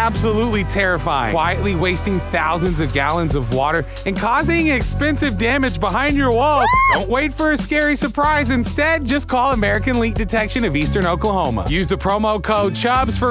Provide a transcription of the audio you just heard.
absolutely terrifying, quietly wasting thousands of gallons of water and causing expensive damage behind your walls. Don't wait for a scary surprise. Instead, just call American Leak Detection of Eastern Oklahoma. Use the promo code CHUBS for